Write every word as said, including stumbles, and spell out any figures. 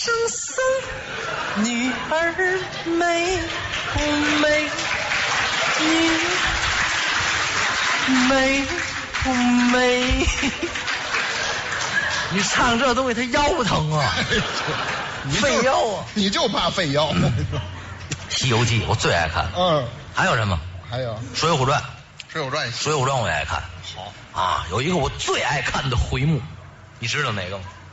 声送，女儿美不美？女美不美？你唱这东西他腰疼啊，费腰啊！ 你就怕费腰。 嗯西游记我最爱看， 嗯， 还有什么？ 还有水浒传， 水浒传， 水浒传我也爱看。 好啊，有一个我最爱看的回目，你知道哪个吗？